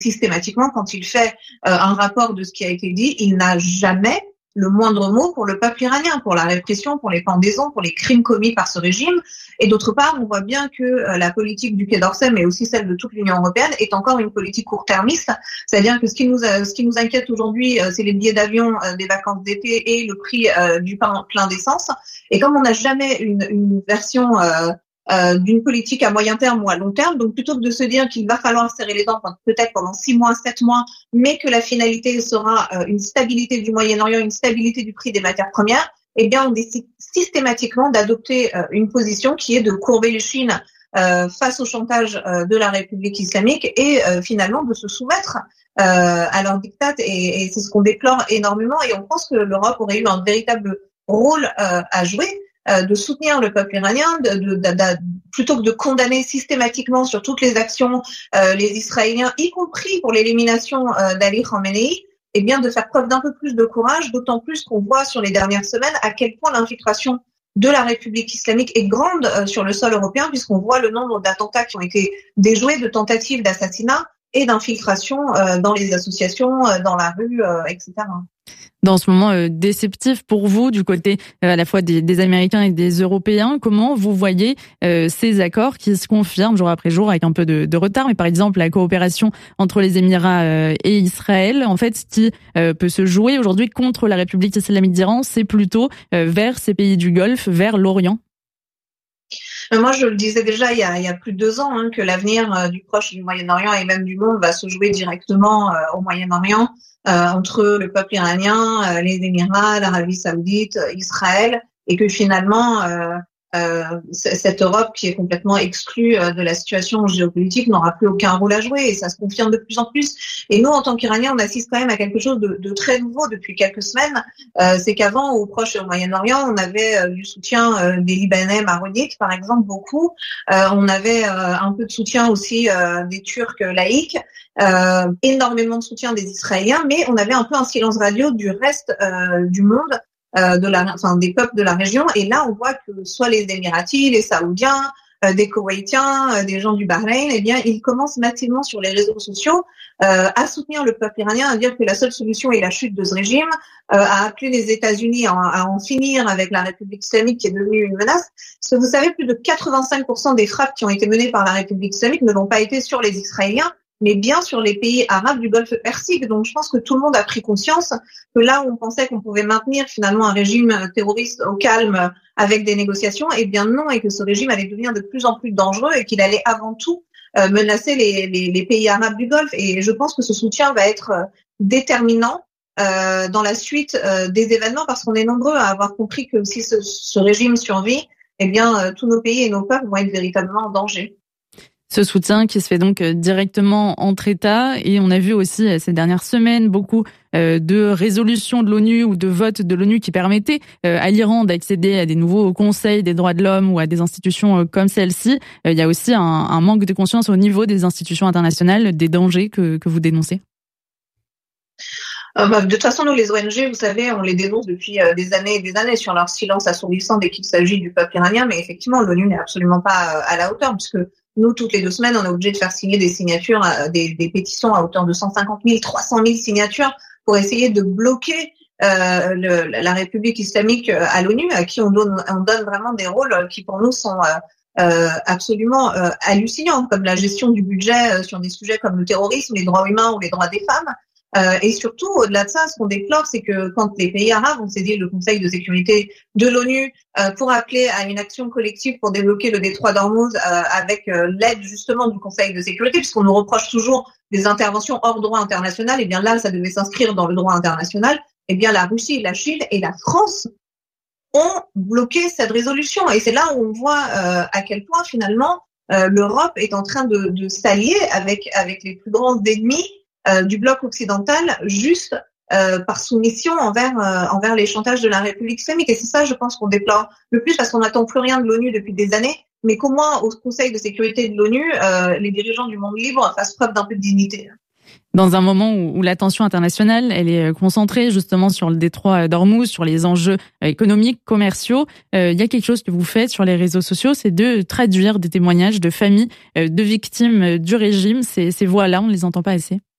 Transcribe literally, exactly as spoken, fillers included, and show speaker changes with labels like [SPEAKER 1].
[SPEAKER 1] systématiquement, quand il fait euh, un rapport de ce qui a été dit, il n'a jamais le moindre mot pour le peuple iranien, pour la répression, pour les pendaisons, pour les crimes commis par ce régime. Et d'autre part, on voit bien que euh, la politique du Quai d'Orsay, mais aussi celle de toute l'Union européenne, est encore une politique court-termiste. C'est-à-dire que ce qui nous, a, ce qui nous inquiète aujourd'hui, euh, c'est les billets d'avion euh, des vacances d'été et le prix euh, du pain plein d'essence. Et comme on n'a jamais une, une version euh, euh, d'une politique à moyen terme ou à long terme, donc plutôt que de se dire qu'il va falloir serrer les dents peut-être pendant six mois, sept mois, mais que la finalité sera euh, une stabilité du Moyen-Orient, une stabilité du prix des matières premières, eh bien on décide systématiquement d'adopter euh, une position qui est de courber l'échine euh, face au chantage euh, de la République islamique et euh, finalement de se soumettre euh, à leur diktat, et, et c'est ce qu'on déplore énormément, et on pense que l'Europe aurait eu un véritable rôle euh, à jouer, euh, de soutenir le peuple iranien, de, de, de, de, plutôt que de condamner systématiquement sur toutes les actions euh, les Israéliens, y compris pour l'élimination euh, d'Ali Khamenei, et bien de faire preuve d'un peu plus de courage, d'autant plus qu'on voit sur les dernières semaines à quel point l'infiltration de la République islamique est grande euh, sur le sol européen, puisqu'on voit le nombre d'attentats qui ont été déjoués, de tentatives d'assassinat et d'infiltration euh, dans les associations, euh, dans la rue, euh, et cetera.
[SPEAKER 2] Dans ce moment euh, déceptif pour vous, du côté euh, à la fois des, des Américains et des Européens, comment vous voyez euh, ces accords qui se confirment jour après jour avec un peu de, de retard, mais par exemple la coopération entre les Émirats euh, et Israël, en fait, ce qui euh, peut se jouer aujourd'hui contre la République islamique d'Iran, c'est plutôt euh, vers ces pays du Golfe, vers l'Orient?
[SPEAKER 1] Moi, je le disais déjà il y a, il y a plus de deux ans, hein, que l'avenir euh, du Proche et du Moyen-Orient et même du monde va se jouer directement euh, au Moyen-Orient, euh, entre le peuple iranien, euh, les Émirats, l'Arabie Saoudite, Israël, et que finalement, euh, euh, cette Europe qui est complètement exclue euh, de la situation géopolitique n'aura plus aucun rôle à jouer, et ça se confirme de plus en plus. Et nous, en tant qu'Iraniens, on assiste quand même à quelque chose de, de très nouveau depuis quelques semaines. Euh, c'est qu'avant, au Proche et au Moyen-Orient, on avait euh, du soutien euh, des Libanais maronites, par exemple, beaucoup. Euh, on avait euh, un peu de soutien aussi euh, des Turcs laïcs, euh, énormément de soutien des Israéliens, mais on avait un peu un silence radio du reste euh, du monde, euh, de la, enfin des peuples de la région. Et là, on voit que soit les Émiratis, les Saoudiens, euh, des Koweïtiens, euh, des gens du Bahreïn, eh bien, ils commencent massivement sur les réseaux sociaux euh, à soutenir le peuple iranien, à dire que la seule solution est la chute de ce régime, euh, à appeler les États-Unis à, à en finir avec la République islamique qui est devenue une menace. Parce que vous savez, plus de quatre-vingt-cinq pour cent des frappes qui ont été menées par la République islamique ne l'ont pas été sur les Israéliens, mais bien sur les pays arabes du Golfe Persique. Donc je pense que tout le monde a pris conscience que là où on pensait qu'on pouvait maintenir finalement un régime terroriste au calme avec des négociations, eh bien non, et que ce régime allait devenir de plus en plus dangereux et qu'il allait avant tout euh, menacer les, les, les pays arabes du Golfe. Et je pense que ce soutien va être euh, déterminant euh, dans la suite euh, des événements, parce qu'on est nombreux à avoir compris que si ce, ce régime survit, eh bien euh, tous nos pays et nos peuples vont être véritablement en danger.
[SPEAKER 2] Ce soutien qui se fait donc directement entre États, et on a vu aussi ces dernières semaines beaucoup de résolutions de l'ONU ou de votes de l'ONU qui permettaient à l'Iran d'accéder à des nouveaux conseils des droits de l'homme ou à des institutions comme celle-ci. Il y a aussi un, un manque de conscience au niveau des institutions internationales des dangers que, que vous dénoncez.
[SPEAKER 1] Euh, bah, de toute façon, nous, les O N G, vous savez, on les dénonce depuis euh, des années et des années sur leur silence assourdissant dès qu'il s'agit du peuple iranien, mais effectivement, l'ONU n'est absolument pas euh, à la hauteur, puisque nous, toutes les deux semaines, on est obligé de faire signer des signatures, euh, des, des pétitions à hauteur de cent cinquante mille, trois cent mille signatures pour essayer de bloquer euh, le, la République islamique à l'ONU, à qui on donne, on donne vraiment des rôles qui, pour nous, sont euh, euh, absolument euh, hallucinants, comme la gestion du budget euh, sur des sujets comme le terrorisme, les droits humains ou les droits des femmes. Euh, et surtout, au-delà de ça, ce qu'on déplore, c'est que quand les pays arabes ont saisi le Conseil de sécurité de l'ONU euh, pour appeler à une action collective pour débloquer le détroit d'Ormuz euh, avec euh, l'aide justement du Conseil de sécurité, puisqu'on nous reproche toujours des interventions hors droit international, et bien là, ça devait s'inscrire dans le droit international, et bien la Russie, la Chine et la France ont bloqué cette résolution. Et c'est là où on voit euh, à quel point finalement euh, l'Europe est en train de, de s'allier avec, avec les plus grands ennemis Euh, du bloc occidental, juste euh, par soumission envers euh, envers les chantages de la République islamique. Et c'est ça, je pense, qu'on déplore le plus, parce qu'on n'attend plus rien de l'ONU depuis des années. Mais comment, au Conseil de sécurité de l'ONU, euh, les dirigeants du monde libre fassent preuve d'un peu de dignité.
[SPEAKER 2] Dans un moment où, où l'attention internationale, elle est concentrée justement sur le détroit d'Ormuz, sur les enjeux économiques, commerciaux, euh, il y a quelque chose que vous faites sur les réseaux sociaux, c'est de traduire des témoignages de familles, euh, de victimes du régime. Ces, ces voix-là, on ne les entend pas assez.